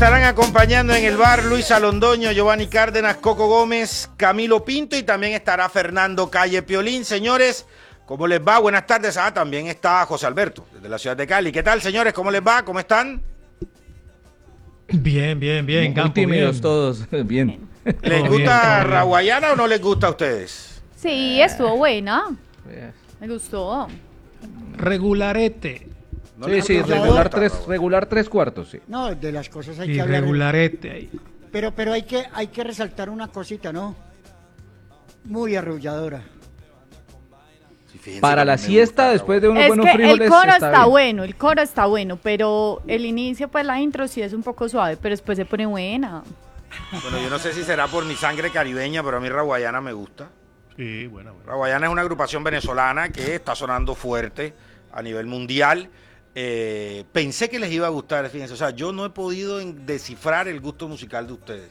Estarán acompañando en el bar Luisa Londoño, Giovanni Cárdenas, Coco Gómez, Camilo Pinto y también estará Fernando Calle Piolín. Señores, ¿cómo les va? Buenas tardes. También está José Alberto, desde la ciudad de Cali. ¿Qué tal, señores? ¿Cómo les va? ¿Cómo están? Bien. Muy Campo, tímidos bien. todos, bien. ¿Les gusta Raguayana o no les gusta a ustedes? Sí, estuvo buena. Me gustó. Regularete. ¿No Sí, les sí, gusta regular Raguayana? tres cuartos, sí. No, de las cosas hay que Y hablar. regularete ahí. Pero hay que resaltar una cosita, ¿no? Muy arrulladora. Sí, fíjense Para que la a mí me siesta, gusta después de unos Es buenos que frijoles, el coro está está bien. bueno, el coro está bueno, pero el inicio, pues la intro sí es un poco suave, pero después se pone buena. Bueno, yo no sé si será por mi sangre caribeña, pero a mí Raguayana me gusta. Sí, bueno. Raguayana es una agrupación venezolana que está sonando fuerte a nivel mundial. Pensé que les iba a gustar, fíjense. O sea, yo no he podido descifrar el gusto musical de ustedes.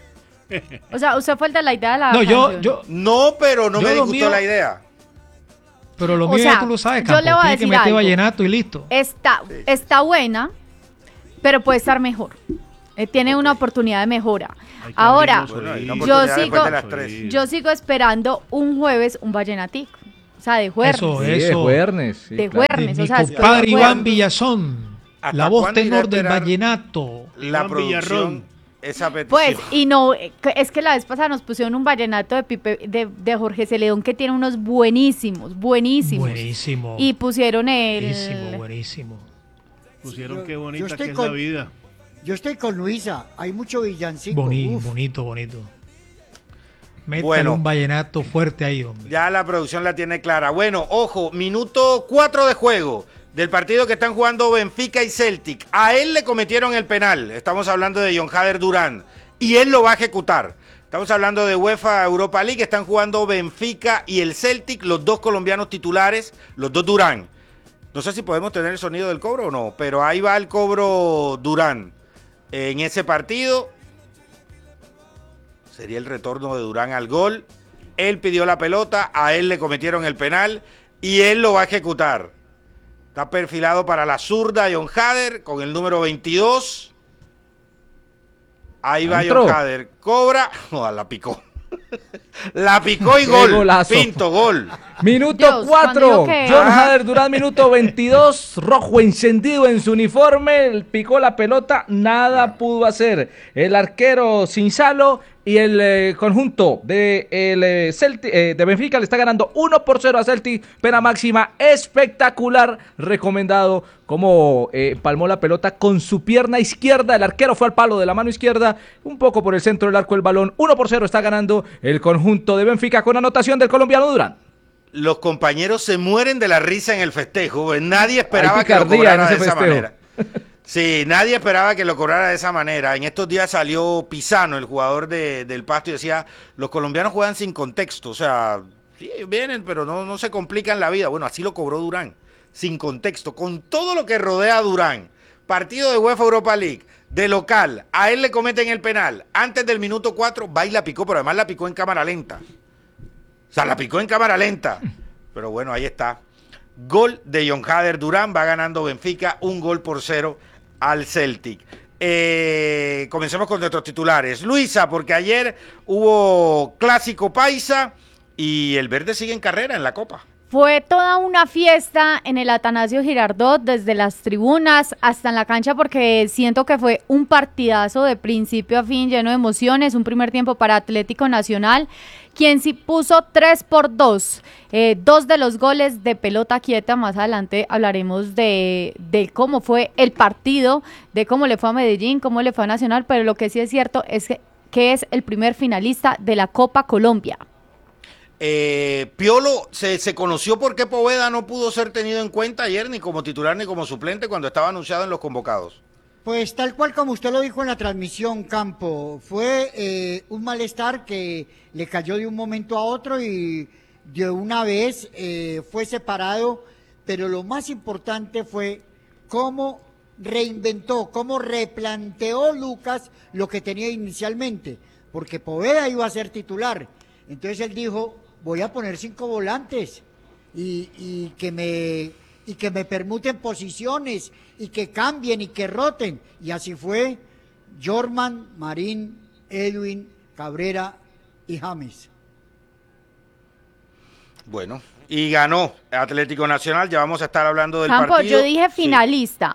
O sea, usted fue el de la idea de la No, canción. No, pero no Yo me lo disgustó mío- la idea. Pero lo O mío sea, ya tú lo sabes, yo Campo. le voy a Tiene que decir meter algo. vallenato y listo. Está buena, pero puede estar mejor. Tiene una oportunidad de mejora. Ahora, Bueno, hay una yo oportunidad después sigo, de las 3. yo sigo esperando un jueves un vallenatico. O sea, de jueves. Eso, Sí, de juernes. Sí, De claro. jueves. Mi o sea, estoy compadre de Iván acuerdo. Villazón. ¿Hasta La voz cuándo irá a tenor del esperar vallenato. La Iván producción, Villarrón. esa petición. Pues, y no, es que la vez pasada nos pusieron un vallenato de Jorge Celedón que tiene unos buenísimos. Buenísimo. Y pusieron Buenísimo. Pusieron Yo- qué yo bonita estoy que es con- la vida. Yo estoy con Luisa, hay mucho villancico. Uf. Bonito. Métale Bueno. un vallenato fuerte ahí, hombre. Ya la producción la tiene clara. Bueno, ojo, minuto 4 de juego del partido que están jugando Benfica y Celtic. A él le cometieron el penal. Estamos hablando de Jon Hader Durán. Y él lo va a ejecutar. Estamos hablando de UEFA Europa League. Están jugando Benfica y el Celtic, los dos colombianos titulares, los dos Durán. No sé si podemos tener el sonido del cobro o no, pero ahí va el cobro Durán. En ese partido sería el retorno de Durán al gol. Él pidió la pelota, a él le cometieron el penal y él lo va a ejecutar. Está perfilado para la zurda Jon Hader con el número 22. Ahí va Adentro. Jon Hader. Cobra. No, la picó. La picó y Qué gol. golazo. Pinto, gol. Minuto Dios, 4, cuando digo que- Jon Hader Durán, minuto 22, rojo encendido en su uniforme, picó la pelota, nada pudo hacer. El arquero Sinsalo y el conjunto de de Benfica le está ganando 1-0 a Celtic, pena máxima espectacular, recomendado como palmó la pelota con su pierna izquierda, el arquero fue al palo de la mano izquierda, un poco por el centro del arco el balón, 1-0 está ganando el conjunto de Benfica con anotación del colombiano Durán. Los compañeros se mueren de la risa en el festejo. Nadie esperaba Hay que lo picardía cobrara en de ese esa festejo. manera. Sí, nadie esperaba que lo cobrara de esa manera. En estos días salió Pisano, el jugador del Pasto, y decía, los colombianos juegan sin contexto. O sea, sí, vienen, pero no se complican la vida. Bueno, así lo cobró Durán, sin contexto, con todo lo que rodea a Durán. Partido de UEFA Europa League, de local, a él le cometen el penal. Antes del minuto 4, va y la picó, pero además la picó en cámara lenta. O sea, la picó en cámara lenta. Pero bueno, ahí está. Gol de Jon Hader Durán. Va ganando Benfica 1-0 al Celtic. Comencemos con nuestros titulares. Luisa, porque ayer hubo Clásico Paisa y el Verde sigue en carrera en la Copa. Fue toda una fiesta en el Atanasio Girardot, desde las tribunas hasta en la cancha, porque siento que fue un partidazo de principio a fin, lleno de emociones, un primer tiempo para Atlético Nacional, quien sí puso 3-2, dos de los goles de pelota quieta. Más adelante hablaremos de cómo fue el partido, de cómo le fue a Medellín, cómo le fue a Nacional, pero lo que sí es cierto es que es el primer finalista de la Copa Colombia. Piolo, se conoció por qué Poveda no pudo ser tenido en cuenta ayer ni como titular ni como suplente cuando estaba anunciado en los convocados. Pues tal cual como usted lo dijo en la transmisión, Campo, fue un malestar que le cayó de un momento a otro y de una vez fue separado, pero lo más importante fue cómo reinventó, cómo replanteó Lucas lo que tenía inicialmente, porque Poveda iba a ser titular. Entonces él dijo, voy a poner 5 volantes y que me permuten posiciones y que cambien y que roten. Y así fue. Jorman, Marín, Edwin, Cabrera y James. Bueno, y ganó Atlético Nacional. Ya vamos a estar hablando del Campo, partido. yo dije finalista.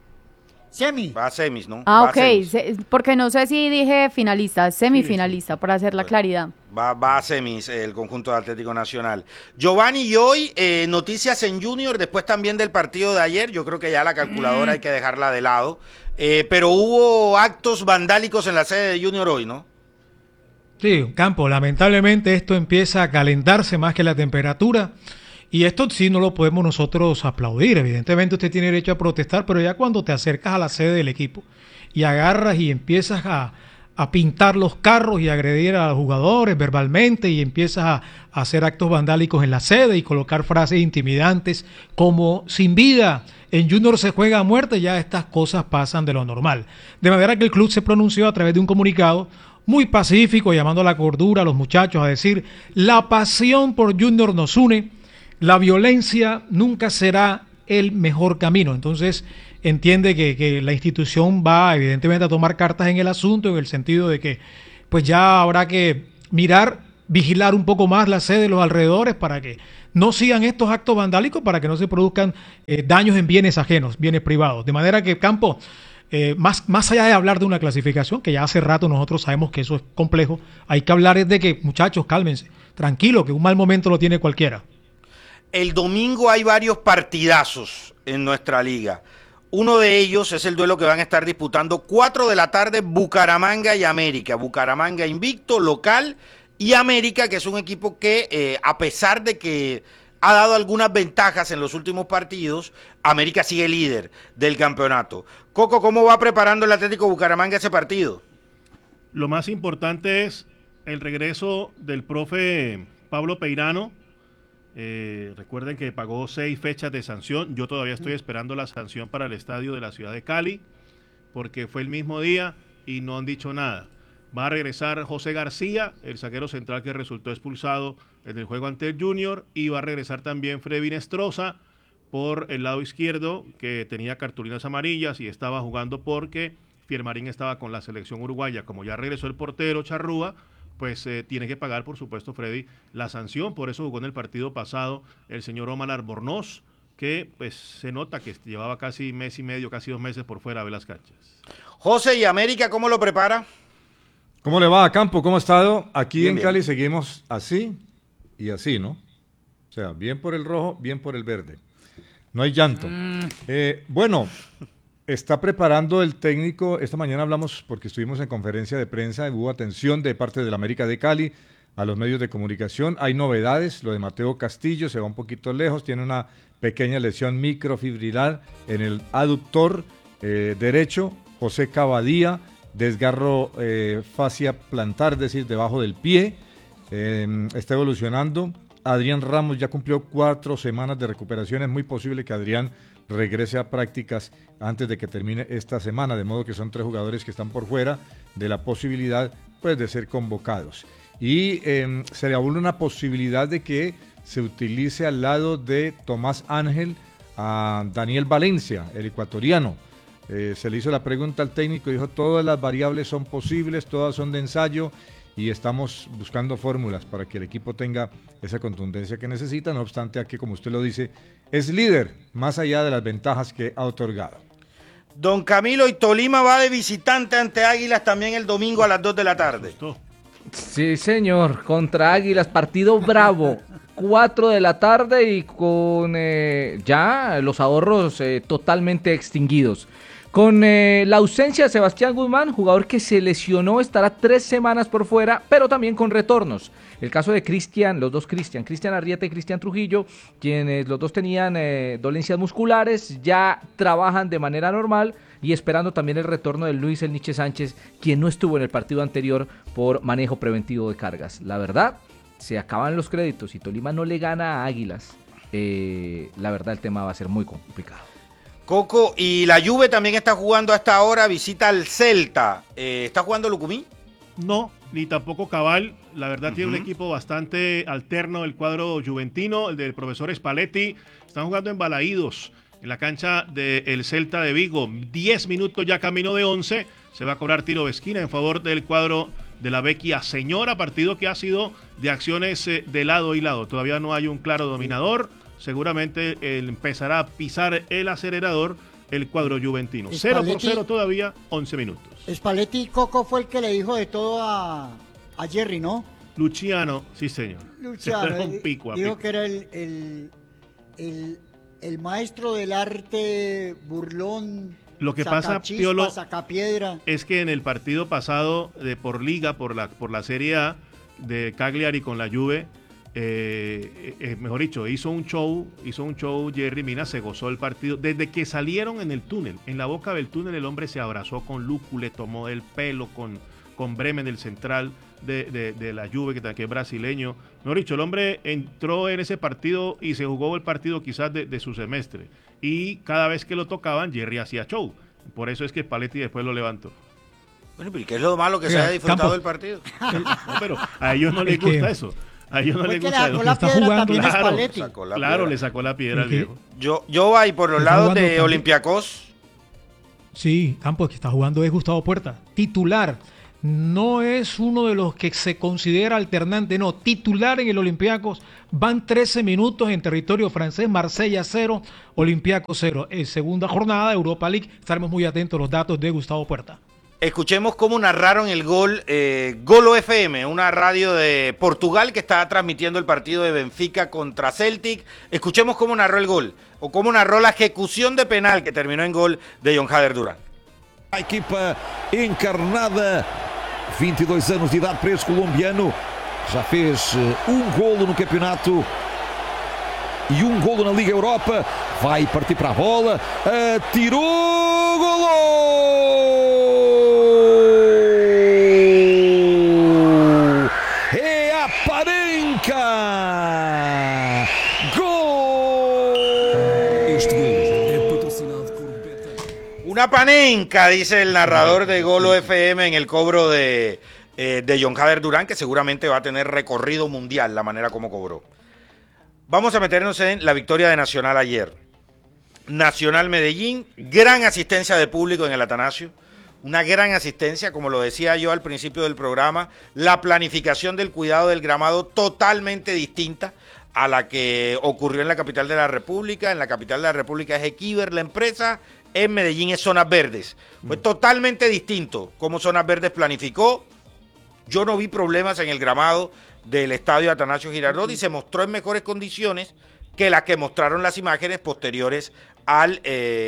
Semi. Va a semis, ¿no? Ah, Va a ok, semis. porque no sé si dije finalista, semifinalista, para hacer la claridad. Va a semis el conjunto de Atlético Nacional. Giovanni, y hoy noticias en Junior, después también del partido de ayer. Yo creo que ya la calculadora hay que dejarla de lado. Pero hubo actos vandálicos en la sede de Junior hoy, ¿no? Sí, Campo, lamentablemente esto empieza a calentarse más que la temperatura y esto sí no lo podemos nosotros aplaudir. Evidentemente usted tiene derecho a protestar, pero ya cuando te acercas a la sede del equipo y agarras y empiezas a pintar los carros y agredir a los jugadores verbalmente y empiezas a hacer actos vandálicos en la sede y colocar frases intimidantes como sin vida, en Junior se juega a muerte, ya estas cosas pasan de lo normal. De manera que el club se pronunció a través de un comunicado muy pacífico, llamando a la cordura a los muchachos, a decir, la pasión por Junior nos une, la violencia nunca será el mejor camino. Entonces, entiende que la institución va evidentemente a tomar cartas en el asunto, en el sentido de que pues ya habrá que vigilar un poco más la sede de los alrededores para que no sigan estos actos vandálicos, para que no se produzcan daños en bienes ajenos, bienes privados. De manera que, Campo, más allá de hablar de una clasificación, que ya hace rato nosotros sabemos que eso es complejo, hay que hablar de que, muchachos, cálmense, tranquilo, que un mal momento lo tiene cualquiera. El domingo hay varios partidazos en nuestra liga. Uno de ellos es el duelo que van a estar disputando 4 de la tarde, Bucaramanga y América. Bucaramanga invicto, local, y América, que es un equipo que, a pesar de que ha dado algunas ventajas en los últimos partidos, América sigue líder del campeonato. Coco, ¿cómo va preparando el Atlético Bucaramanga ese partido? Lo más importante es el regreso del profe Pablo Peirano. Recuerden que pagó 6 fechas de sanción. Yo todavía estoy esperando la sanción para el estadio de la ciudad de Cali, porque fue el mismo día y no han dicho nada. Va a regresar José García, el zaguero central que resultó expulsado en el juego ante el Junior, y va a regresar también Freddy Nestroza por el lado izquierdo, que tenía cartulinas amarillas y estaba jugando porque Piermarín estaba con la selección uruguaya. Como ya regresó el portero Charrúa, pues tiene que pagar, por supuesto, Freddy, la sanción. Por eso jugó en el partido pasado el señor Omar Albornoz, que pues se nota que llevaba casi mes y medio, casi 2 meses por fuera de las canchas. José, ¿y América cómo lo prepara? ¿Cómo le va a Campo? ¿Cómo ha estado? Aquí Bien, en bien. Cali seguimos así y así, ¿no? O sea, bien por el rojo, bien por el verde. No hay llanto. Bueno, está preparando el técnico. Esta mañana hablamos, porque estuvimos en conferencia de prensa, hubo atención de parte del América de Cali a los medios de comunicación. Hay novedades, lo de Mateo Castillo se va un poquito lejos, tiene una pequeña lesión microfibrilar en el aductor derecho. José Cavadía, desgarro fascia plantar, es decir, debajo del pie, está evolucionando. Adrián Ramos ya cumplió 4 semanas de recuperación, es muy posible que Adrián regrese a prácticas antes de que termine esta semana, de modo que son 3 jugadores que están por fuera de la posibilidad, pues, de ser convocados. Y se le abre una posibilidad de que se utilice al lado de Tomás Ángel a Daniel Valencia, el ecuatoriano. Se le hizo la pregunta al técnico y dijo: todas las variables son posibles, todas son de ensayo y estamos buscando fórmulas para que el equipo tenga esa contundencia que necesita. No obstante, aquí, como usted lo dice, es líder más allá de las ventajas que ha otorgado. Don Camilo, y Tolima va de visitante ante Águilas también el domingo a las 2 de la tarde. Sí, señor, contra Águilas, partido bravo, 4 de la tarde y con ya los ahorros totalmente extinguidos. Con la ausencia de Sebastián Guzmán, jugador que se lesionó, estará 3 semanas por fuera, pero también con retornos. El caso de los dos Cristian Arrieta y Cristian Trujillo, quienes los dos tenían dolencias musculares, ya trabajan de manera normal y esperando también el retorno de Luis El Niche Sánchez, quien no estuvo en el partido anterior por manejo preventivo de cargas. La verdad, se acaban los créditos y Tolima no le gana a Águilas. La verdad, el tema va a ser muy complicado. Coco, y la Juve también está jugando a esta hora, visita al Celta. ¿Está jugando Lucumí? No, ni tampoco Cabal. La verdad tiene un equipo bastante alterno el cuadro juventino, el del profesor Spalletti. Están jugando en Balaídos. en la cancha del Celta de Vigo. 10 minutos ya camino de 11. Se va a cobrar tiro de esquina en favor del cuadro de la Vecchia Señora, partido que ha sido de acciones de lado y lado. Todavía no hay un claro dominador. Seguramente empezará a pisar el acelerador el cuadro juventino. 0-0 todavía, 11 minutos. Spalletti Coco fue el que le dijo de todo a Jerry, ¿no? Luciano, sí señor. Luciano Un pico dijo que era el maestro del arte burlón. Lo que pasa, Piolo, sacapiedra. es que en el partido pasado de por Liga, por la Serie A de Cagliari con la Juve, mejor dicho, hizo un show Jerry Mina, se gozó el partido. Desde que salieron en el túnel, en la boca del túnel, el hombre se abrazó con Lucu, le tomó el pelo con Bremen, el central de la Juve, que es brasileño. Mejor dicho, el hombre entró en ese partido y se jugó el partido quizás de su semestre. Y cada vez que lo tocaban, Jerry hacía show. Por eso es que Spalletti después lo levantó. Bueno, pero ¿qué es lo malo que se haya disfrutado del partido? No, pero a ellos no les gusta eso. A ellos no les gusta eso. Está jugando. Claro, le sacó la piedra al viejo. Yo voy por los lados de Olympiacos. Sí, Campos, que está jugando es Gustavo Puerta, titular. No es uno de los que se considera alternante, no, titular en el Olympiacos. Van 13 minutos en territorio francés, Marsella 0, Olympiacos 0. En segunda jornada de Europa League, estaremos muy atentos a los datos de Gustavo Puerta. Escuchemos cómo narraron el gol Golo FM, una radio de Portugal que está transmitiendo el partido de Benfica contra Celtic. Escuchemos cómo narró el gol, o cómo narró la ejecución de penal que terminó en gol de Jon Hader Durán. A equipa encarnada, 22 anos de idade para esse colombiano, já fez golo no campeonato e golo na Liga Europa, vai partir para a bola, atirou, golo! É a Panenka! Gol! Este gol é patrocinado por Una panenca, dice el narrador de Golo FM en el cobro de Jon Hader Durán, que seguramente va a tener recorrido mundial la manera como cobró. Vamos a meternos en la victoria de Nacional ayer. Nacional Medellín, gran asistencia de público en el Atanasio, una gran asistencia, como lo decía yo al principio del programa, la planificación del cuidado del gramado totalmente distinta a la que ocurrió en la capital de la República. En la capital de la República es Equiver la empresa, en Medellín es Zonas Verdes. Fue totalmente distinto cómo Zonas Verdes planificó. Yo no vi problemas en el gramado del estadio Atanasio Girardot y se mostró en mejores condiciones que las que mostraron las imágenes posteriores al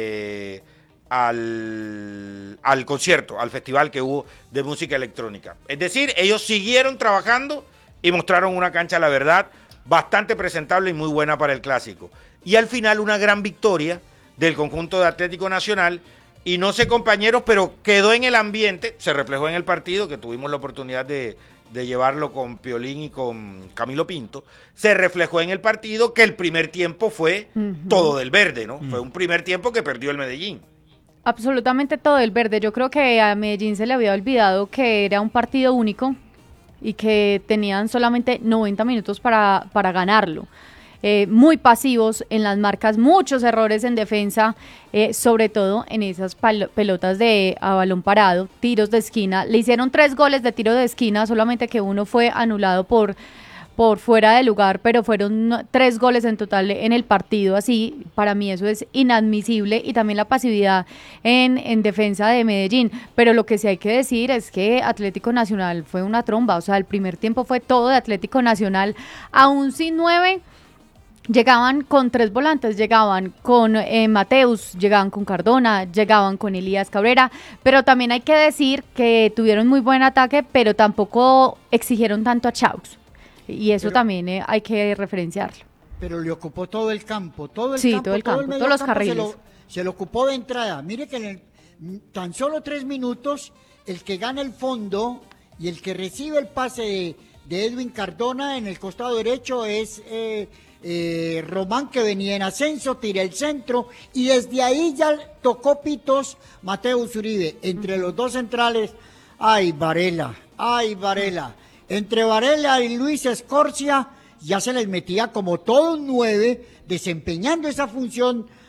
concierto, al festival que hubo de música electrónica. Es decir, ellos siguieron trabajando y mostraron una cancha, la verdad, bastante presentable y muy buena para el clásico. Y al final una gran victoria del conjunto de Atlético Nacional, y no sé, compañeros, pero quedó en el ambiente, se reflejó en el partido, que tuvimos la oportunidad de llevarlo con Piolín y con Camilo Pinto, se reflejó en el partido que el primer tiempo fue todo del verde, ¿no? Fue un primer tiempo que perdió el Medellín. Absolutamente todo del verde. Yo creo que a Medellín se le había olvidado que era un partido único y que tenían solamente 90 minutos para ganarlo. Muy pasivos en las marcas, muchos errores en defensa, sobre todo en esas pelotas a balón parado, tiros de esquina. Le hicieron 3 goles de tiro de esquina, solamente que uno fue anulado por fuera de lugar, pero fueron 3 goles en total en el partido. Así, para mí eso es inadmisible, y también la pasividad en defensa de Medellín. Pero lo que sí hay que decir es que Atlético Nacional fue una tromba, o sea, el primer tiempo fue todo de Atlético Nacional, aún sin 9. Llegaban con 3 volantes, llegaban con Mateus, llegaban con Cardona, llegaban con Elías Cabrera, pero también hay que decir que tuvieron muy buen ataque, pero tampoco exigieron tanto a Chaux, y eso también hay que referenciarlo. Pero le ocupó todo el campo, todo el campo, todos los carriles. Se lo ocupó de entrada. Mire que en tan solo 3 minutos, el que gana el fondo y el que recibe el pase de Edwin Cardona en el costado derecho es Román, que venía en ascenso, tira el centro y desde ahí ya tocó pitos Mateus Uribe. Entre los dos centrales, ¡ay, Varela! Entre Varela y Luis Escorcia ya se les metía como todo un 9, desempeñando esa función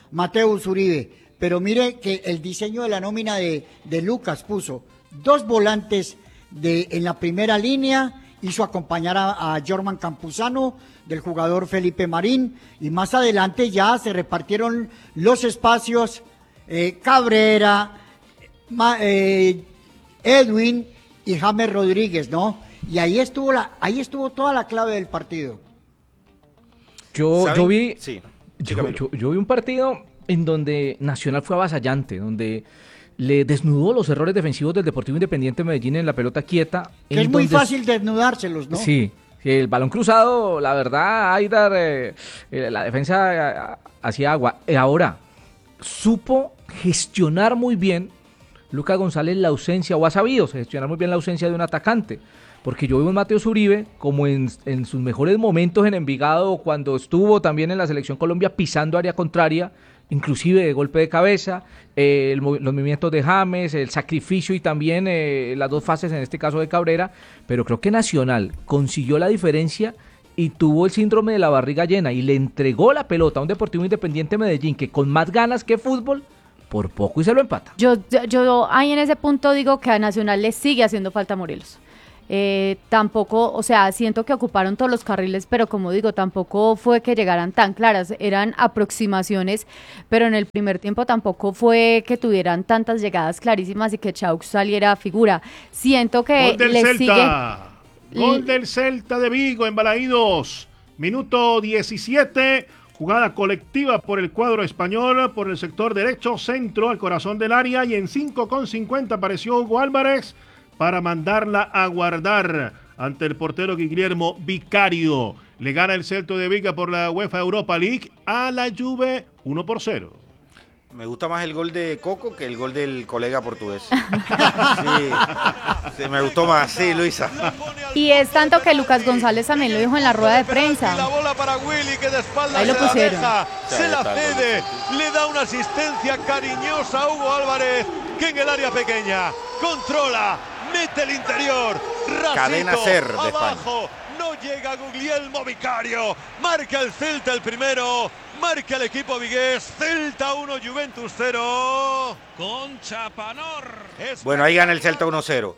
Mateus Uribe. Pero mire que el diseño de la nómina de Lucas puso 2 volantes en la primera línea, hizo acompañar a Jorman Campuzano, del jugador Felipe Marín, y más adelante ya se repartieron los espacios, Cabrera, Edwin y James Rodríguez, ¿no? Y ahí estuvo toda la clave del partido. Yo vi Sí. yo vi un partido en donde Nacional fue avasallante, donde le desnudó los errores defensivos del Deportivo Independiente Medellín en la pelota quieta. Que es muy fácil desnudárselos, ¿no? Sí, el balón cruzado, la verdad, Aidar, la defensa hacía agua. Ahora, supo gestionar muy bien Lucas González la ausencia, o ha sabido gestionar muy bien la ausencia de un atacante. Porque yo veo a Mateus Uribe como en sus mejores momentos en Envigado, cuando estuvo también en la Selección Colombia pisando área contraria, inclusive de golpe de cabeza, los movimientos de James, el sacrificio y también las 2 fases, en este caso de Cabrera, pero creo que Nacional consiguió la diferencia y tuvo el síndrome de la barriga llena y le entregó la pelota a un Deportivo Independiente Medellín que con más ganas que fútbol, por poco y se lo empata. Yo ahí en ese punto digo que a Nacional le sigue haciendo falta Morelos. Tampoco, o sea, siento que ocuparon todos los carriles, pero como digo, tampoco fue que llegaran tan claras, eran aproximaciones, pero en el primer tiempo tampoco fue que tuvieran tantas llegadas clarísimas y que Chaux saliera a figura. Siento que Gol del le Celta. sigue... Gol del Celta de Vigo en Balaídos. Minuto 17. Jugada colectiva por el cuadro español, por el sector derecho, centro, al corazón del área, y en 5:50 apareció Hugo Álvarez para mandarla a guardar ante el portero Guillermo Vicario. Le gana el Celta de Vigo por la UEFA Europa League a la Juve 1-0. Me gusta más el gol de Coco que el gol del colega portugués. Sí, me gustó más, sí, Luisa. Y es tanto que Lucas González también lo dijo en la rueda de prensa. La bola para Willy, que de espaldas Ahí lo se la pusieron. deja, se la cede, le da una asistencia cariñosa a Hugo Álvarez, que en el área pequeña controla, mete el interior, Cadena Ser de abajo, no llega Guglielmo Vicario, marca el Celta el primero, marca el equipo vigués, Celta 1, Juventus 0, con Chapanor. Bueno, ahí gana el Celta 1-0.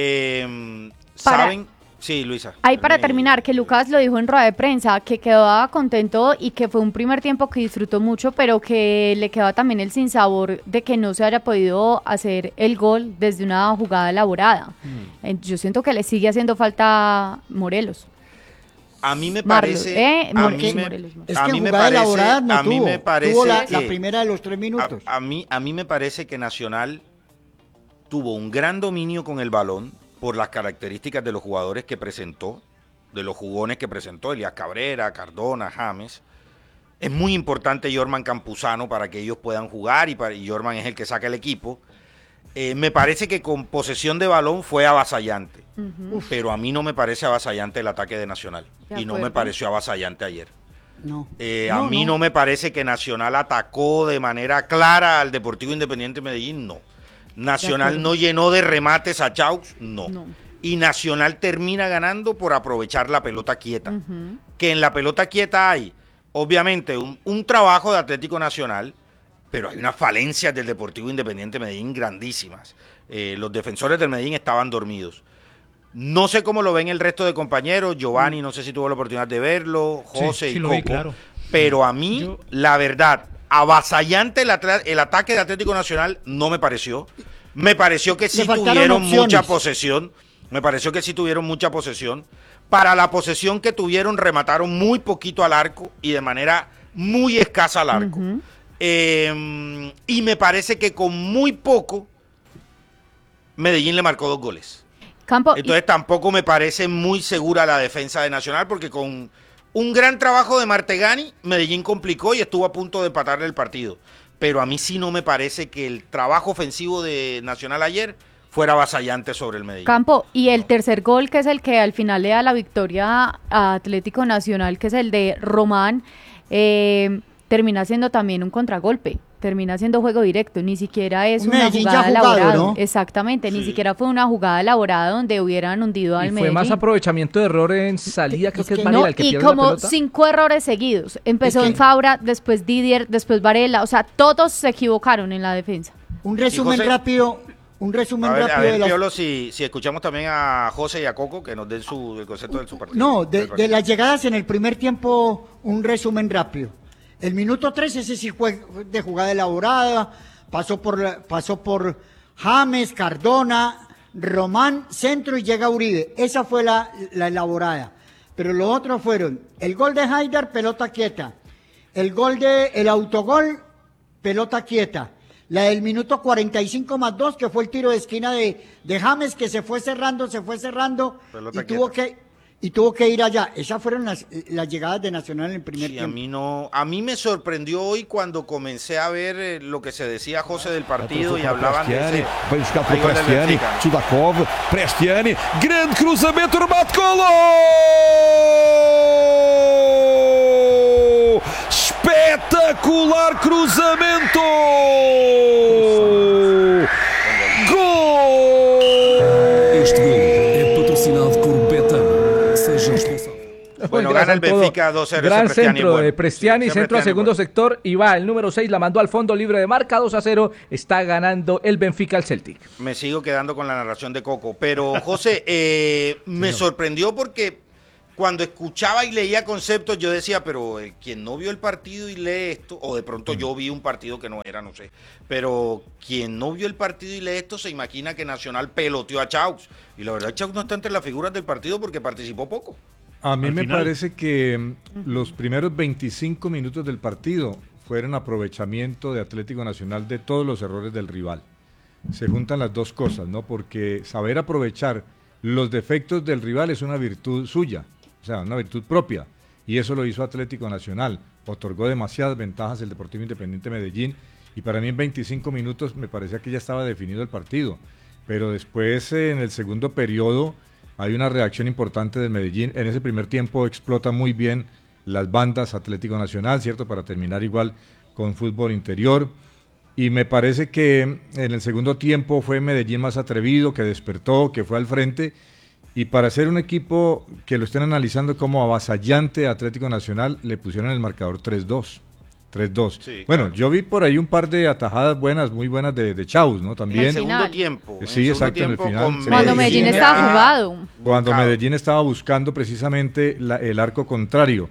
¿Saben? Sí, Luisa. Ahí para terminar, que Lucas lo dijo en rueda de prensa, que quedaba contento y que fue un primer tiempo que disfrutó mucho, pero que le quedaba también el sinsabor de que no se haya podido hacer el gol desde una jugada elaborada. Yo siento que le sigue haciendo falta Morelos. A mí me Marlos, parece... Morelos. Es a que mí me jugada parece- elaborada no a mí tuvo. me parece Tuvo la que- primera de los 3 minutos. A mí me parece que Nacional tuvo un gran dominio con el balón por las características de los jugadores que presentó, de los jugones que presentó, Elías Cabrera, Cardona, James. Es muy importante Jorman Campuzano para que ellos puedan jugar y Jorman es el que saca el equipo. Me parece que con posesión de balón fue avasallante, pero a mí no me parece avasallante el ataque de Nacional De y no me acuerdo. pareció avasallante ayer. No. A mí no me parece que Nacional atacó de manera clara al Deportivo Independiente Medellín, no. Nacional no llenó de remates a Chaux, no. Y Nacional termina ganando por aprovechar la pelota quieta. Que en la pelota quieta hay, obviamente, un trabajo de Atlético Nacional, pero hay unas falencias del Deportivo Independiente Medellín grandísimas. Los defensores del Medellín estaban dormidos. No sé cómo lo ven el resto de compañeros. Giovanni, no sé si tuvo la oportunidad de verlo, José sí y lo Coco. vi, claro. Pero a mí, la verdad, avasallante el ataque de Atlético Nacional no me pareció. Me pareció que sí faltaron tuvieron opciones. mucha posesión. Me pareció que sí tuvieron mucha posesión. Para la posesión que tuvieron, remataron muy poquito al arco y de manera muy escasa al arco. Y me parece que con muy poco Medellín le marcó 2 goles. Entonces tampoco me parece muy segura la defensa de Nacional, porque con un gran trabajo de Martegani, Medellín complicó y estuvo a punto de empatarle el partido. Pero a mí sí no me parece que el trabajo ofensivo de Nacional ayer fuera avasallante sobre el Medellín. Campo, y el tercer gol, que es el que al final le da la victoria a Atlético Nacional, que es el de Román, termina siendo también un contragolpe. termina siendo juego directo, ni siquiera es una Medellín ya jugada ha jugado, elaborada. ¿no? Exactamente, ni siquiera fue una jugada elaborada donde hubieran hundido al Y fue Medellín. más aprovechamiento de error en salida, creo que es Varela No, el que y pierde la como pelota. 5 errores seguidos. Empezó Es que- en Fabra, después Didier, después Varela. O sea, todos se equivocaron en la defensa. Un resumen José? rápido, A ver, de las... Piolo, si escuchamos también a José y a Coco, que nos den el concepto de su partido. No, del de partido. las llegadas en el primer tiempo, un resumen rápido. El minuto 3, ese sí fue de jugada elaborada, pasó por James, Cardona, Román, centro y llega Uribe. Esa fue la elaborada. Pero los otros fueron el gol de Haidar, pelota quieta. El autogol, pelota quieta. La del minuto 45 más 2, que fue el tiro de esquina de James, que se fue cerrando Pelota y tuvo que ir allá. Esas fueron las llegadas de Nacional en el primer Sí, tiempo. a mí me sorprendió hoy cuando comencé a ver lo que se decía José del partido y hablaban de Prestiani, ese. bem buscado Aí, por gol del Prestiani, Benfica. Sudakov, Prestiani, grande cruzamento, remate, golo! Espetacular cruzamento! Gol! Este gol é patrocinado por Betano. Seja responsável. Bueno, Gracias gana el a todo. Benfica 2-0. Gran ese Prestiani centro bueno. de Prestiani, Sí, ese centro a Prestiani segundo bueno. sector y va el número 6, la mandó al fondo libre de marca, 2-0, está ganando el Benfica al Celtic. Me sigo quedando con la narración de Coco. Pero, José, me sorprendió porque cuando escuchaba y leía conceptos, yo decía, pero quien no vio el partido y lee esto, o de pronto yo vi un partido que no era, no sé, pero quien no vio el partido y lee esto se imagina que Nacional peloteó a Chaux. Y la verdad, Chaux no está entre las figuras del partido porque participó poco. A mí Al me final. parece que los primeros 25 minutos del partido fueron aprovechamiento de Atlético Nacional de todos los errores del rival. Se juntan las dos cosas, ¿no? Porque saber aprovechar los defectos del rival es una virtud suya, o sea, una virtud propia. Y eso lo hizo Atlético Nacional. Otorgó demasiadas ventajas el Deportivo Independiente Medellín. Y para mí en 25 minutos me parecía que ya estaba definido el partido. Pero después, en el segundo periodo, hay una reacción importante del Medellín. En ese primer tiempo explota muy bien las bandas Atlético Nacional, ¿cierto? Para terminar igual con fútbol interior. Y me parece que en el segundo tiempo fue Medellín más atrevido, que despertó, que fue al frente. Y para ser un equipo que lo estén analizando como avasallante a Atlético Nacional, le pusieron el marcador 3-2. 3-2. Sí, Bueno, claro. yo vi por ahí un par de atajadas buenas, muy buenas de Chaus, ¿no? En También. el segundo final. tiempo. Sí, exacto, en el final. con Sí. Cuando Medellín estaba jugado. Cuando Buscado. Medellín estaba buscando precisamente el arco contrario,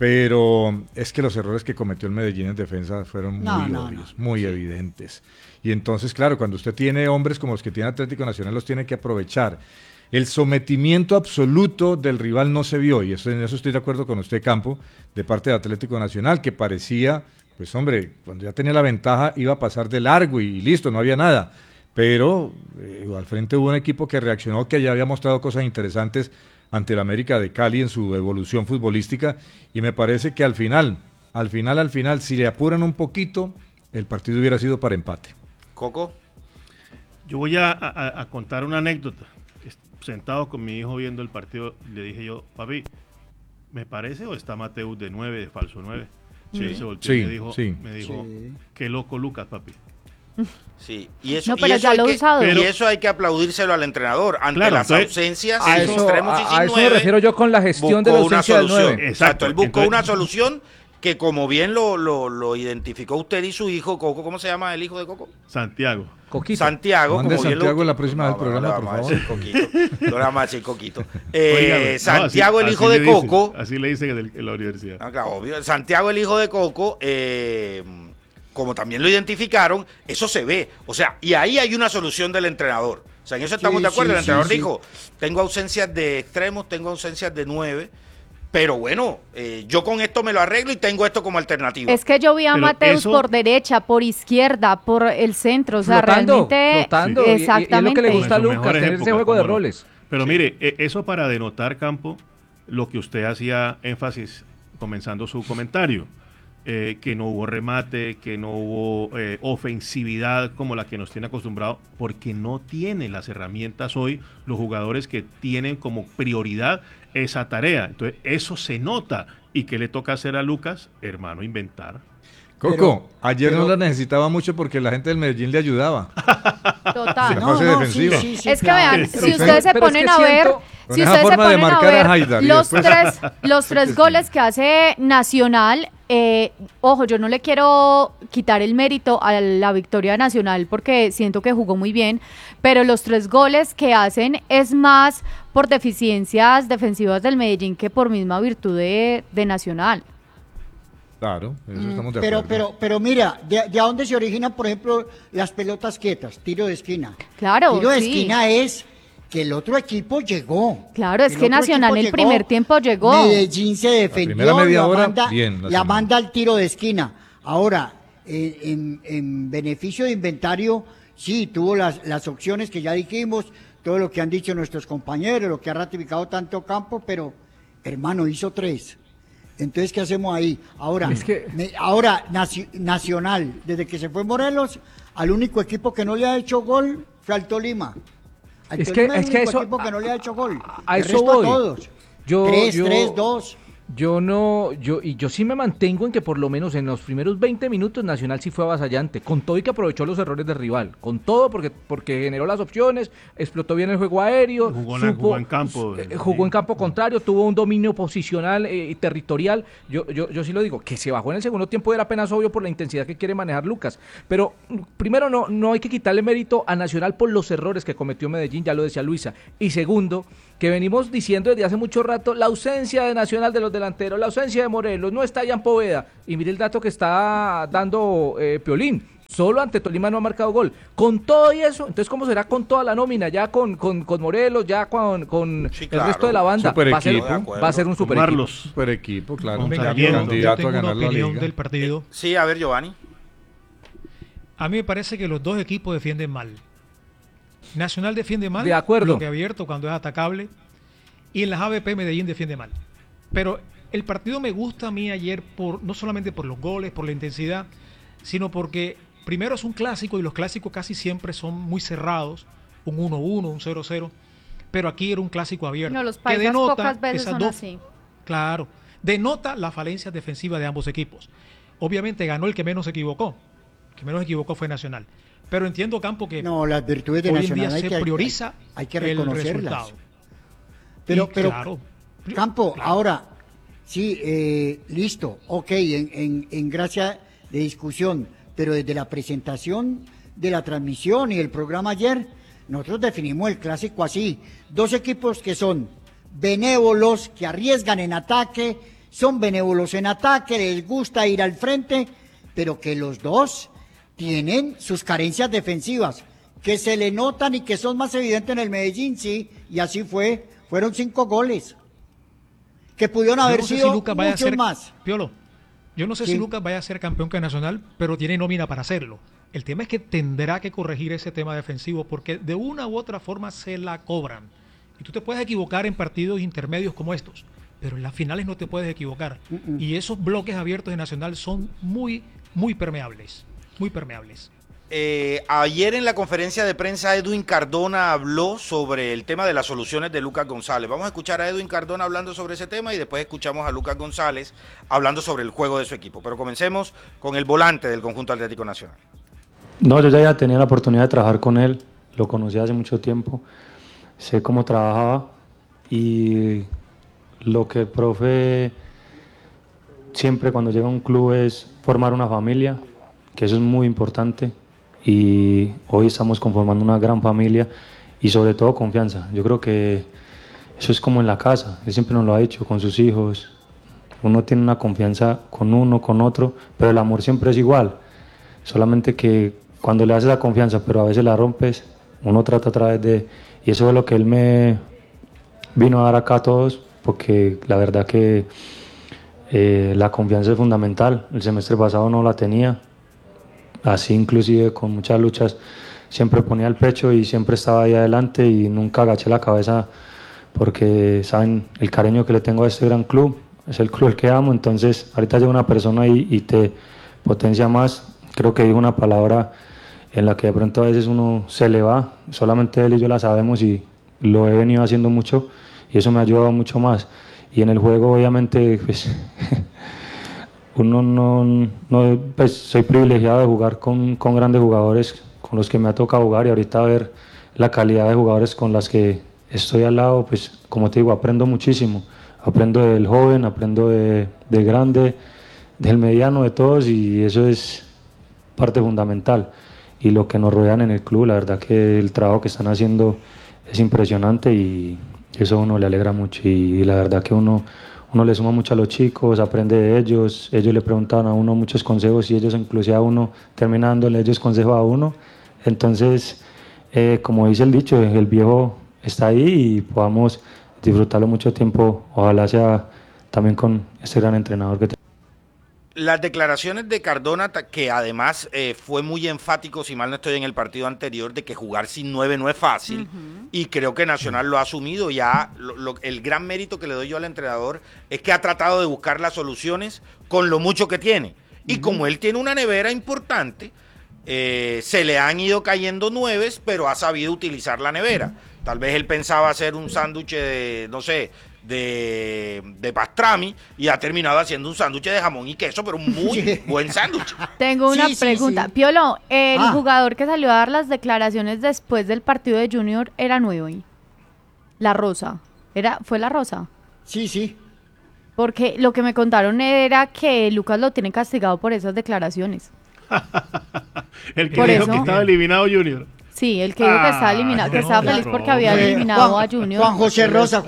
pero es que los errores que cometió el Medellín en defensa fueron muy No, obvios, muy evidentes. Y entonces, claro, cuando usted tiene hombres como los que tiene Atlético Nacional, los tiene que aprovechar. El sometimiento absoluto del rival no se vio, y en eso estoy de acuerdo con usted, Campo, de parte de Atlético Nacional, que parecía, pues hombre, cuando ya tenía la ventaja iba a pasar de largo y listo, no había nada. Pero al frente hubo un equipo que reaccionó, que ya había mostrado cosas interesantes ante el América de Cali en su evolución futbolística, y me parece que al final, si le apuran un poquito, el partido hubiera sido para empate. Coco. Yo voy a contar una anécdota. Sentado con mi hijo viendo el partido, le dije yo, papi, ¿me parece o está Mateus de 9, de falso 9? Sí. Él se volteó y Sí, me dijo, sí. Sí. qué loco Lucas, papi. Sí, y eso, No, pero y eso ya hay lo he que, usado. y eso hay que aplaudírselo al entrenador ante Claro, las entonces, ausencias A sin eso, extremos y sin a eso me nueve, refiero yo con la gestión de la buscó una ausencia del solución. 9. Exacto, él buscó Entonces- una solución que, como bien lo identificó usted y su hijo, Coco, ¿cómo se llama el hijo de Coco? Santiago. Coquito. Santiago. Mande como bien Santiago la próxima del no, programa, le por vamos a favor. decir Coquito. No le vamos a decir Coquito. Óigame, no, Santiago, así- el hijo así de le dicen, Coco. así le dicen en la universidad. Ah, claro, obvio. Santiago, el hijo de Coco, como también lo identificaron, eso se ve. O sea, y ahí hay una solución del entrenador. O sea, en eso estamos Sí, de acuerdo. sí, El entrenador sí, sí. dijo, tengo ausencias de extremos, tengo ausencias de 9, pero bueno, yo con esto me lo arreglo y tengo esto como alternativa. Es que yo vi a Pero Mateus eso- por derecha, por izquierda, por el centro. O sea, Flotando, realmente. flotando. Y es lo que le Exactamente. gusta a En su Lucas, mejor tener ese época, juego de cómo no. roles. Pero mire, eso para denotar, Campo, lo que usted hacía énfasis comenzando su comentario, que no hubo remate, que no hubo ofensividad como la que nos tiene acostumbrado, porque no tienen las herramientas hoy los jugadores que tienen como prioridad esa tarea. Entonces, eso se nota. ¿Y qué le toca hacer a Lucas? Hermano, inventar. Coco, ayer pero- no la necesitaba mucho porque la gente del Medellín le ayudaba. Total. La fase defensiva. Es que vean, Pero si ustedes se pero es ponen que a ver, siento- Con si esa ustedes se forma de ponen a marcar a ver Haidar y los después- los tres goles que hace Nacional, ojo, yo no le quiero quitar el mérito a la victoria Nacional porque siento que jugó muy bien, pero los 3 goles que hacen es más por deficiencias defensivas del Medellín que por misma virtud de Nacional. Claro, eso estamos de acuerdo. Pero mira, ¿de dónde se originan, por ejemplo, las pelotas quietas? Tiro de esquina. Claro, Tiro de sí. esquina es que el otro equipo llegó. Claro, es El que otro Nacional equipo el primer tiempo llegó. Medellín se defendió, primera media la hora, manda, bien, la Nacional. manda al tiro de esquina. Ahora, en beneficio de inventario, sí, tuvo las opciones que ya dijimos, todo lo que han dicho nuestros compañeros, lo que ha ratificado tanto Campo, pero, hermano, hizo 3. Entonces, ¿qué hacemos ahí? Ahora, Es que- Nacional, desde que se fue Morelos, al único equipo que no le ha hecho gol fue al Tolima. Al Es que- Tolima es el que único eso- equipo que no le ha hecho gol. a El eso resto voy. a todos. Yo- 3-2. Yo sí me mantengo en que por lo menos en los primeros 20 minutos Nacional sí fue avasallante, con todo y que aprovechó los errores del rival, con todo porque generó las opciones, explotó bien el juego aéreo, Jugó en campo. jugó en campo contrario, tuvo un dominio posicional y territorial. Yo sí lo digo, que se bajó en el segundo tiempo era apenas obvio por la intensidad que quiere manejar Lucas. Pero primero no hay que quitarle mérito a Nacional por los errores que cometió Medellín, ya lo decía Luisa. Y segundo, que venimos diciendo desde hace mucho rato, la ausencia de Nacional de los delanteros, la ausencia de Morelos, no está Jan Poveda. Y mire el dato que está dando Piolín. Solo ante Tolima no ha marcado gol. Con todo y eso, entonces ¿cómo será con toda la nómina? Ya con Morelos, ya con Sí, el claro. resto de la banda. Super Va a ser, equipo. va a ser un super equipo. Marlos. Super equipo, claro. Con Venga, Sarmiento. yo Candidato a tengo una ganar la opinión liga. del partido. Sí, a ver, Giovanni. A mí me parece que los dos equipos defienden mal. Nacional defiende mal, De acuerdo. bloque abierto cuando es atacable, y en las ABP Medellín defiende mal. Pero el partido me gusta a mí ayer no solamente por los goles, por la intensidad, sino porque primero es un clásico y los clásicos casi siempre son muy cerrados, un 1-1, un 0-0, pero aquí era un clásico abierto. No, los que paisas denota pocas veces esas son dos- así. Claro, denota la falencia defensiva de ambos equipos. Obviamente ganó el que menos se equivocó. El que menos se equivocó fue Nacional. Pero entiendo, Campo, que No, las virtudes de hoy en Nacional día hay se que, prioriza hay que el reconocerlas. resultado. Pero, Y pero claro, Campo, claro. ahora, sí, listo, ok, en gracia de discusión, pero desde la presentación de la transmisión y el programa ayer, nosotros definimos el clásico así, 2 equipos que son benévolos, que arriesgan en ataque, son benévolos en ataque, les gusta ir al frente, pero que los dos tienen sus carencias defensivas, que se le notan y que son más evidentes en el Medellín, sí, y así fue. Fueron 5 goles. Que pudieron Yo haber no sé sido si Lucas vaya a muchos ser, más. Piolo, yo no sé Sí. si Lucas vaya a ser campeón que Nacional, pero tiene nómina para hacerlo. El tema es que tendrá que corregir ese tema defensivo porque de una u otra forma se la cobran. Y tú te puedes equivocar en partidos intermedios como estos, pero en las finales no te puedes equivocar. Y esos bloques abiertos de Nacional son muy, muy permeables. Muy permeables. Ayer en la conferencia de prensa Edwin Cardona habló sobre el tema de las soluciones de Lucas González. Vamos a escuchar a Edwin Cardona hablando sobre ese tema y después escuchamos a Lucas González hablando sobre el juego de su equipo. Pero comencemos con el volante del conjunto Atlético Nacional. No, yo ya tenía la oportunidad de trabajar con él, lo conocí hace mucho tiempo, sé cómo trabajaba y lo que el profe siempre cuando llega a un club es formar una familia, que eso es muy importante y hoy estamos conformando una gran familia y sobre todo confianza. Yo creo que eso es como en la casa, él siempre nos lo ha dicho con sus hijos, uno tiene una confianza con uno, con otro, pero el amor siempre es igual, solamente que cuando le haces la confianza pero a veces la rompes, uno trata otra vez de... Y eso es lo que él me vino a dar acá a todos, porque la verdad que la confianza es fundamental. El semestre pasado no la tenía, así inclusive con muchas luchas siempre ponía el pecho y siempre estaba ahí adelante y nunca agaché la cabeza porque saben el cariño que le tengo a este gran club, es el club el que amo, entonces ahorita llega una persona y te potencia más. Creo que dijo una palabra en la que de pronto a veces uno se le va, solamente él y yo la sabemos y lo he venido haciendo mucho y eso me ha ayudado mucho más. Y en el juego obviamente pues, uno no, pues soy privilegiado de jugar con grandes jugadores con los que me ha tocado jugar, y ahorita ver la calidad de jugadores con las que estoy al lado, pues como te digo, aprendo muchísimo. Aprendo del joven, aprendo del grande, del mediano, de todos, y eso es parte fundamental. Y lo que nos rodean en el club, la verdad que el trabajo que están haciendo es impresionante, y eso a uno le alegra mucho, y la verdad que uno le suma mucho a los chicos, aprende de ellos le preguntan a uno muchos consejos, y ellos inclusive a uno terminan dándole ellos consejos a uno. Entonces, como dice el dicho, el viejo está ahí y podamos disfrutarlo mucho tiempo, ojalá sea también con este gran entrenador que tenemos. Las declaraciones de Cardona, que además fue muy enfático, si mal no estoy, en el partido anterior, de que jugar sin 9 no es fácil, y creo que Nacional lo ha asumido ya. El gran mérito que le doy yo al entrenador es que ha tratado de buscar las soluciones con lo mucho que tiene, y como él tiene una nevera importante, se le han ido cayendo 9, pero ha sabido utilizar la nevera. Tal vez él pensaba hacer un sándwich de, no sé, de pastrami, y ha terminado haciendo un sándwich de jamón y queso, pero un muy buen sándwich. Tengo una pregunta. sí. Piolo, el jugador que salió a dar las declaraciones después del partido de Junior era nuevo. La Rosa. ¿Fue la Rosa? Sí. Porque lo que me contaron era que Lucas lo tiene castigado por esas declaraciones. El que Por dijo eso. que estaba eliminado Junior. Sí, el que dijo que estaba eliminado, que estaba feliz porque había eliminado a Junior. Juan José Rosa.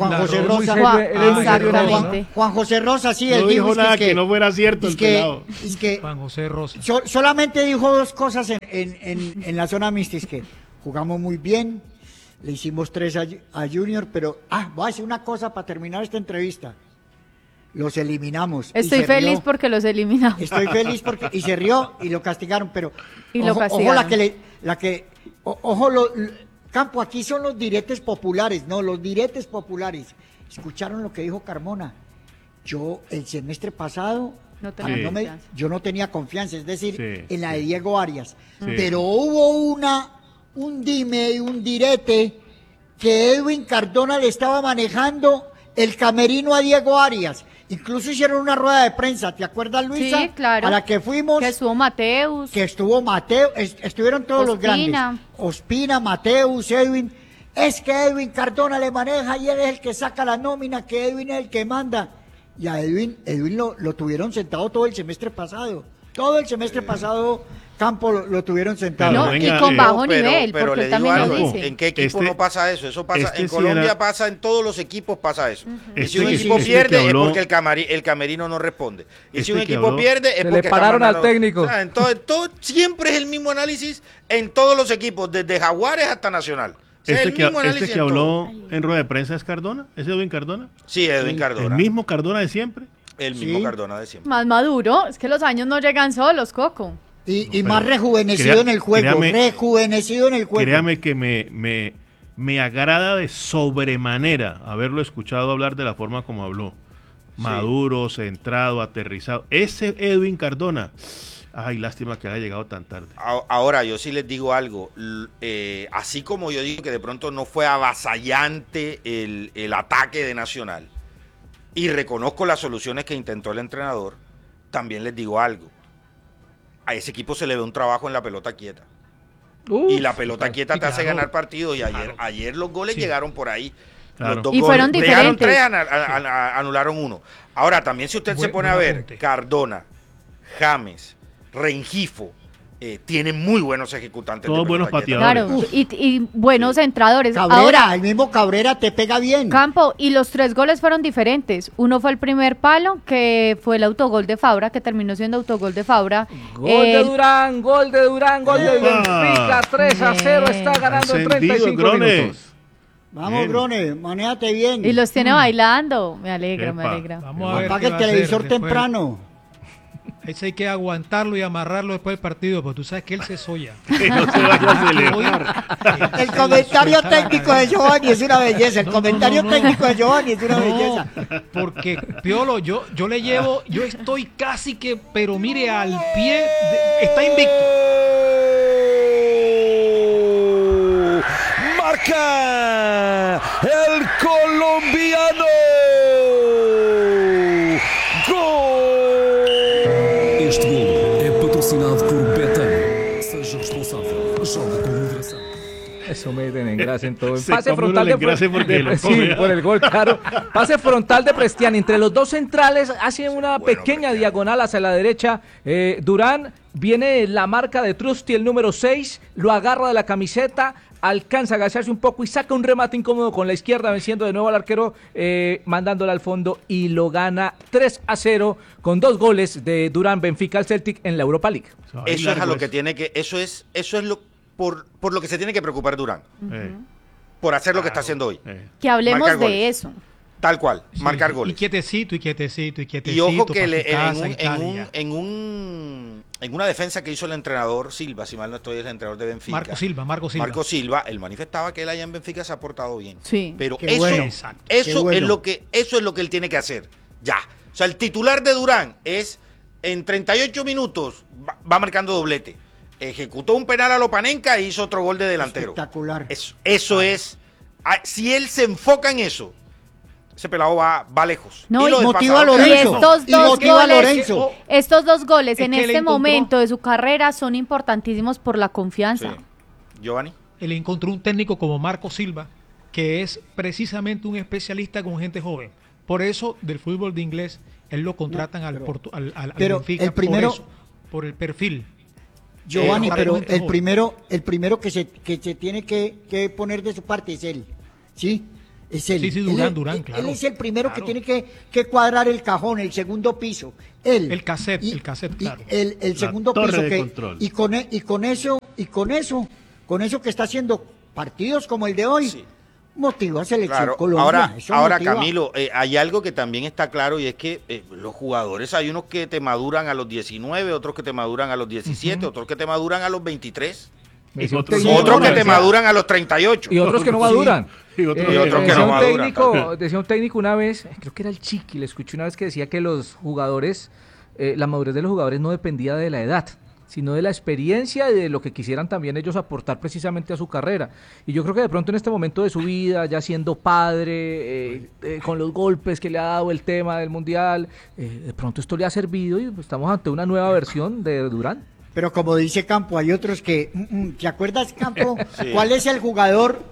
Exactamente. Juan José Rosa, sí, No él dijo nada es que no fuera cierto el pelado. Es que Juan José Rosa. solamente dijo 2 cosas en la zona mixta, es que jugamos muy bien, le hicimos 3 a Junior, pero voy a decir una cosa para terminar esta entrevista. Los eliminamos. Estoy feliz porque los eliminamos. Estoy feliz porque y se rió y lo castigaron, pero Y lo castigaron. Campo, aquí son los diretes populares, no, los diretes populares. ¿Escucharon lo que dijo Carmona? Yo el semestre pasado No tenía confianza. yo no tenía confianza, es decir, Sí, en la de Diego Arias. Sí. Pero hubo un dime y un direte que Edwin Cardona le estaba manejando el camerino a Diego Arias. Incluso hicieron una rueda de prensa, ¿te acuerdas, Luisa? Sí, claro. A la que fuimos. Que estuvo Mateus. Que estuvo Mateo, estuvieron todos los Ospina. grandes. Ospina, Mateus, Edwin. Es que Edwin Cardona le maneja y él es el que saca la nómina, que Edwin es el que manda. Y a Edwin lo tuvieron sentado todo el semestre pasado. Todo el semestre pasado, Campo lo tuvieron sentado. No, venga, y con bajo Pero nivel, le porque él digo también lo algo, dice. ¿en qué equipo Este- no pasa eso? Eso pasa, este en sí Colombia era- pasa, en todos los equipos pasa eso. Y si un Este- equipo este pierde que habló- es porque el camerino no responde. Y si Este un que equipo habló- pierde es Se porque le está pararon al mandando- técnico. O sea, entonces, siempre es el mismo análisis en todos los equipos, desde Jaguares hasta Nacional. O sea, el mismo análisis Este que en habló todo. en rueda de prensa es Cardona, ¿es Edwin Cardona? Sí, Edwin Cardona. El mismo Cardona de siempre. El mismo Sí. Cardona de siempre. Más maduro, es que los años no llegan solos, Coco. Y más rejuvenecido en el juego. Rejuvenecido en el juego. Créame que me agrada de sobremanera haberlo escuchado hablar de la forma como habló. Maduro, centrado, aterrizado. Ese Edwin Cardona. Ay, lástima que haya llegado tan tarde. Ahora, yo sí les digo algo. Así como yo digo que de pronto no fue avasallante el ataque de Nacional, y reconozco las soluciones que intentó el entrenador, también les digo algo. A ese equipo se le ve un trabajo en la pelota quieta. Y la pelota quieta te hace claro. ganar partidos, y ayer los goles llegaron por ahí. Claro. Los 2 Y fueron goles. Llegaron diferentes. 3, anularon 1. Ahora, también si usted se pone a Buen ver, apunte. Cardona, James, Rengifo, tienen muy buenos ejecutantes. Todos de buenos pelota quieta. pateadores. Claro, y buenos entradores. Cabrera, Ahora, el mismo Cabrera te pega bien. Campo, y los 3 goles fueron diferentes. Uno fue el primer palo, que fue el autogol de Fabra, que terminó siendo autogol de Fabra. Gol de Durán, gol del Epa. Benfica, 3-0, está ganando en Encendido, 35 Grone. minutos. Vamos, Bien. Grone, manéjate bien. Y los tiene bailando. Me alegra, Epa. me alegra. Vamos a ver Apaga qué el va a hacer televisor después. temprano. Ese hay que aguantarlo y amarrarlo después del partido, porque tú sabes que él se soya. Que no se vaya a celebrar. El comentario técnico de Giovanni es una belleza. El comentario técnico de Giovanni es una belleza. Porque, Piolo, yo le llevo, yo estoy casi que, pero mire, al pie, está invicto. Marca el colombiano. Gol. Eso meten engrase en todo. Se Pase come frontal uno el engrase porque lo come, sí, ¿ah? por el gol, claro. Pase frontal de Prestiani. Entre los dos centrales hace una pequeña diagonal hacia la derecha. Durán, viene la marca de Trusty, el número 6, lo agarra de la camiseta, alcanza a agacharse un poco y saca un remate incómodo con la izquierda, venciendo de nuevo al arquero, mandándolo al fondo, y lo gana 3-0 con 2 goles de Durán. Benfica al Celtic en la Europa League. Eso es a lo que tiene que, eso es lo por lo que se tiene que preocupar Durán. Por hacer lo que está haciendo hoy. Que hablemos Marcar de goles. eso. Tal cual, Sí, marcar y goles. quietecito. Y ojo que pa' su casa y tal, y ya. en una defensa que hizo el entrenador Silva, si mal no estoy, es el entrenador de Benfica. Marco Silva. Él manifestaba que él allá en Benfica se ha portado bien. Sí. Pero Qué eso, bueno. Exacto. eso Qué bueno. es lo que él tiene que hacer. Ya. O sea, el titular de Durán es en 38 minutos va marcando doblete. Ejecutó un penal a Lopanenka e hizo otro gol de delantero. Espectacular. Eso es. Si él se enfoca en eso, ese pelado va lejos. No, lo y del motiva a pasado, Y Lorenzo. estos Y dos motiva a goles, Lorenzo. estos 2 goles Es en que le este encontró- momento de su carrera son importantísimos por la Sí. confianza. Giovanni. Él encontró un técnico como Marco Silva, que es precisamente un especialista con gente joven. Por eso, del fútbol de inglés, él lo contratan al pero Benfica el primero- por eso, por el perfil. Giovanni, pero realmente el joven. primero que se tiene que poner de su parte es él, ¿sí? Es él. Sí, Durán, claro. Él es el primero Claro. que tiene que cuadrar el cajón, el segundo piso. Él. El cassette, Y claro. El segundo torre piso de que control. con eso que está haciendo partidos como el de hoy, Sí. motiva a Selección Claro, Colombia. Eso ahora motiva. Camilo, hay algo que también está claro y es que los jugadores, hay unos que te maduran a los 19, otros que te maduran a los 17, otros que te maduran a los 23, Decía un otros técnico otros de que la te universidad. maduran a los 38. Y otros que no maduran. Y otros que no decía, maduran. decía un técnico una vez, creo que era el Chiqui, le escuché una vez que decía que los jugadores, la madurez de los jugadores no dependía de la edad, sino de la experiencia y de lo que quisieran también ellos aportar precisamente a su carrera. Y yo creo que de pronto en este momento de su vida, ya siendo padre, con los golpes que le ha dado el tema del Mundial, de pronto esto le ha servido y pues, estamos ante una nueva versión de Durán. Pero como dice Campo, hay otros que, ¿te acuerdas, Campo? Sí. ¿Cuál es el jugador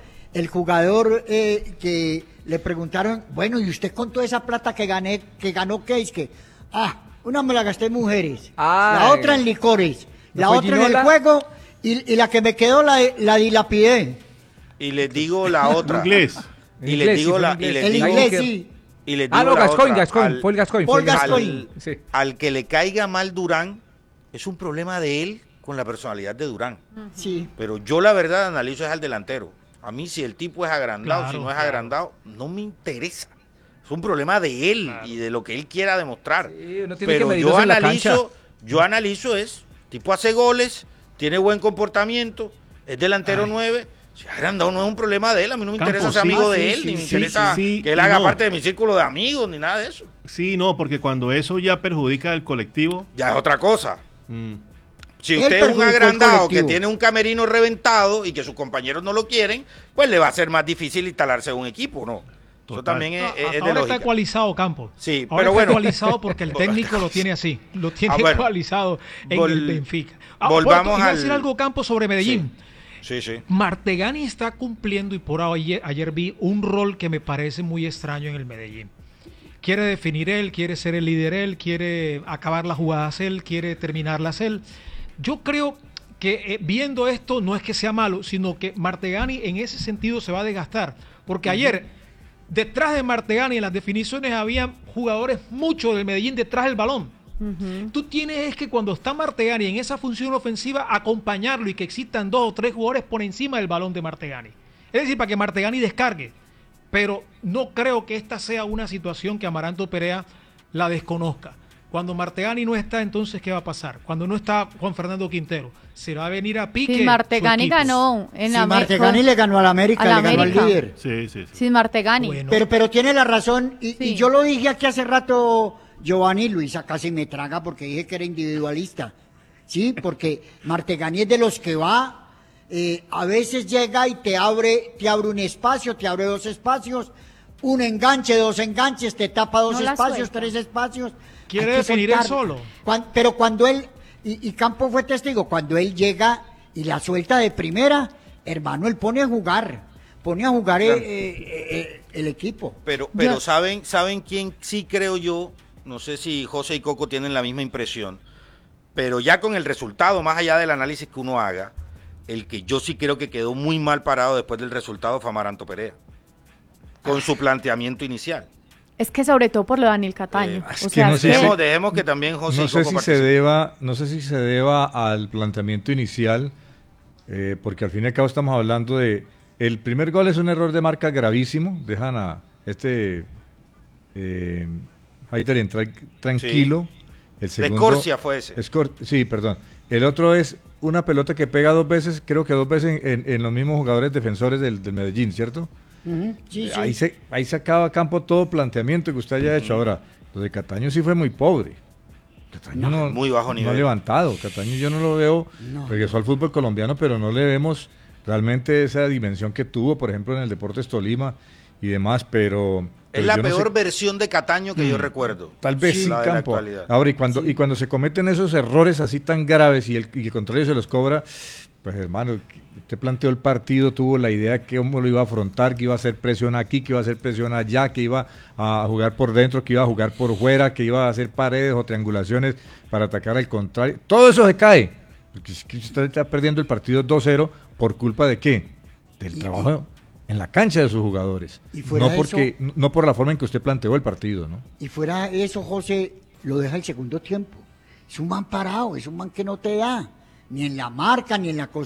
que le preguntaron, bueno, y usted con toda esa plata que ganó, ¿qué es que? Una me la gasté en mujeres, la Ay. otra en licores, ¿No la fue otra en Ginola? el juego, y la que me quedó la dilapidé. Y les digo la otra. Inglés. Y les digo la y les El digo, inglés, sí. y les digo Ah, no, la Gascoigne, otra. Gascoigne, fue el Gascoigne. Paul fue el Gascoigne. Sí. Al que le caiga mal Durán, es un problema de él con la personalidad de Durán. Sí. Pero yo la verdad analizo es al delantero. A mí si el tipo es agrandado, Claro, si no es claro. agrandado, no me interesa. Es un problema de él y de lo que él quiera demostrar. Sí, uno tiene que Pero medirlos en la cancha. yo analizo es, tipo hace goles, tiene buen comportamiento, es delantero 9. Si es agrandado no es un problema de él, a mí no me Campo, interesa ser sí, amigo de sí, él, sí, ni me sí, interesa sí, que él haga no. parte de mi círculo de amigos, ni nada de eso. Sí, no, porque cuando eso ya perjudica al colectivo, Ya es otra cosa. Si Él usted es un perjudicó al agrandado que colectivo. tiene un camerino reventado y que sus compañeros no lo quieren, pues le va a ser más difícil instalarse en un equipo, ¿no? Eso Total. también es de Ahora está lógica. ecualizado Campos. Sí, Ahora pero está bueno. ecualizado porque el técnico lo tiene así. Lo tiene bueno. ecualizado en Vol- el Benfica. volvamos iba a al- decir algo Campos sobre Medellín. Sí, sí. Martegani está cumpliendo, y por ayer vi un rol que me parece muy extraño en el Medellín. Quiere definir él, quiere ser el líder él, quiere acabar las jugadas él, quiere terminarlas él. Yo creo que viendo esto no es que sea malo, sino que Martegani en ese sentido se va a desgastar. Porque ayer, detrás de Martegani en las definiciones había jugadores mucho del Medellín detrás del balón. Tú tienes es que cuando está Martegani en esa función ofensiva, acompañarlo y que existan 2 o 3 jugadores por encima del balón de Martegani. Es decir, para que Martegani descargue. Pero no creo que esta sea una situación que Amaranto Perea la desconozca. Cuando Martegani no está, entonces, ¿qué va a pasar? Cuando no está Juan Fernando Quintero, se va a venir a pique. Si Martegani su equipo. ganó en Si la Martegani le ganó al América, a la le ganó al América. líder. sí, sí, sí. Sin Martegani. Bueno. Pero tiene la razón, y Sí. yo lo dije aquí hace rato, Giovanni. Luisa casi me traga porque dije que era individualista. Sí, porque Martegani es de los que va, a veces llega y te abre un espacio, te abre 2 espacios, un enganche, 2 enganches, te tapa 2 No la espacios, suelta. 3 espacios. Quiere Hay que definir él soltar. solo. Pero cuando él, y Campo fue testigo, cuando él llega y la suelta de primera, hermano, él pone a jugar el equipo. Pero ¿saben quién sí creo yo? No sé si José y Coco tienen la misma impresión, pero ya con el resultado, más allá del análisis que uno haga, el que yo sí creo que quedó muy mal parado después del resultado fue Amaranto Perea, con su planteamiento inicial. Es que sobre todo por lo de Daniel Cataño. Dejemos que también José no y sé Coco si participen. no sé si se deba al planteamiento inicial, porque al fin y al cabo estamos hablando de el primer gol es un error de marca gravísimo, dejan a Heider entrar tranquilo. Sí. El segundo, de Escorcia fue ese. Sí, perdón. El otro es una pelota que pega dos veces, creo que dos veces en los mismos jugadores defensores del Medellín, ¿cierto? Sí, sí. Ahí se acaba a campo todo planteamiento que usted haya hecho. Ahora, lo de Cataño sí fue muy pobre. Cataño muy bajo nivel. No levantado. Cataño yo no lo veo, regresó al fútbol colombiano, pero no le vemos realmente esa dimensión que tuvo, por ejemplo, en el Deportes Tolima y demás, pero es la peor versión de Cataño que yo recuerdo. Tal vez sí, Campo. Ahora, y cuando se cometen esos errores así tan graves y el contrario se los cobra, pues hermano, usted planteó el partido, tuvo la idea que cómo lo iba a afrontar, que iba a hacer presión aquí, que iba a hacer presión allá, que iba a jugar por dentro, que iba a jugar por fuera, que iba a hacer paredes o triangulaciones para atacar al contrario. Todo eso se cae, porque usted está perdiendo el partido 2-0 por culpa de ¿qué? Del trabajo en la cancha de sus jugadores. No por la forma en que usted planteó el partido, ¿no? Y fuera eso, José, lo deja el segundo tiempo. Es un man parado, es un man que no te da, ni en la marca, ni en la